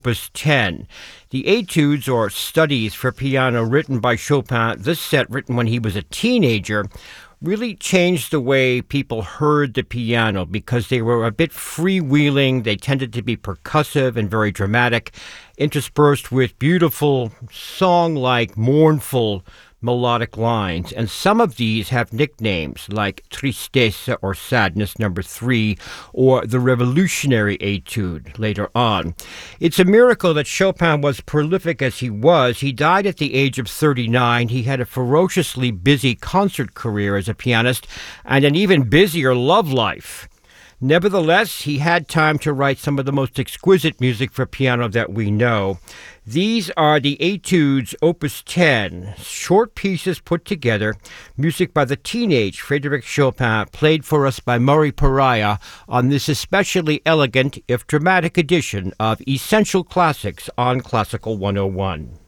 Opus 10. The Etudes, or Studies for Piano, written by Chopin, this set written when he was a teenager, really changed the way people heard the piano because they were a bit freewheeling. They tended to be percussive and very dramatic, interspersed with beautiful song-like, mournful melodic lines, and some of these have nicknames like Tristesse, or Sadness number 3, or the Revolutionary Etude later on. It's a miracle that Chopin was prolific as he was. He died at the age of 39. He had a ferociously busy concert career as a pianist and an even busier love life. Nevertheless, he had time to write some of the most exquisite music for piano that we know. These are the Etudes, Opus 10, short pieces put together, music by the teenage Frédéric Chopin, played for us by Murray Pariah on this especially elegant, if dramatic edition of Essential Classics on Classical 101.